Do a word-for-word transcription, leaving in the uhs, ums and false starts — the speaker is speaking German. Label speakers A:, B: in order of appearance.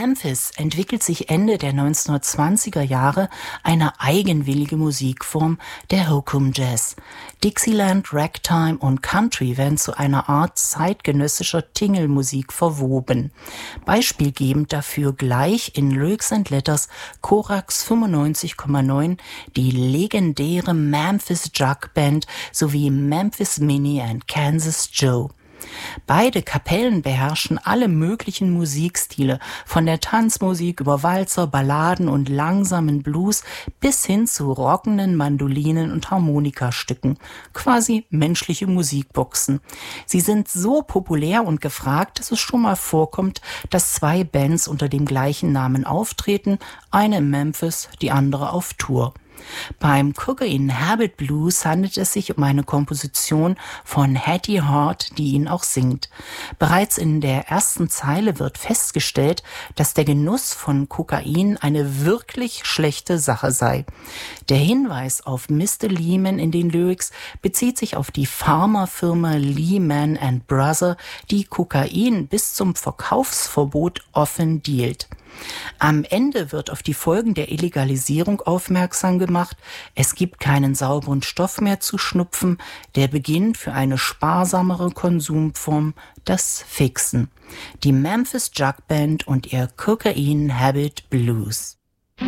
A: Memphis entwickelt sich Ende der neunzehnhundertzwanziger Jahre eine eigenwillige Musikform, der Hokum Jazz. Dixieland, Ragtime und Country werden zu einer Art zeitgenössischer Tingelmusik verwoben. Beispielgebend dafür gleich in Lyrics and Letters Korax fünfundneunzig Komma neun die legendäre Memphis Jug Band sowie Memphis Minnie and Kansas Joe. Beide Kapellen beherrschen alle möglichen Musikstile, von der Tanzmusik über Walzer, Balladen und langsamen Blues bis hin zu rockenden Mandolinen und Harmonikastücken, quasi menschliche Musikboxen. Sie sind so populär und gefragt, dass es schon mal vorkommt, dass zwei Bands unter dem gleichen Namen auftreten, eine in Memphis, die andere auf Tour. Beim Cocaine Habit Blues handelt es sich um eine Komposition von Hattie Hart, die ihn auch singt. Bereits in der ersten Zeile wird festgestellt, dass der Genuss von Kokain eine wirklich schlechte Sache sei. Der Hinweis auf Mister Lehman in den Lyrics bezieht sich auf die Pharmafirma Lehman and Brother, die Kokain bis zum Verkaufsverbot offen dealt. Am Ende wird auf die Folgen der Illegalisierung aufmerksam gemacht. Es gibt keinen sauberen Stoff mehr zu schnupfen. Der Beginn für eine sparsamere Konsumform, das Fixen. Die Memphis Jug Band und ihr Cocaine Habit Blues.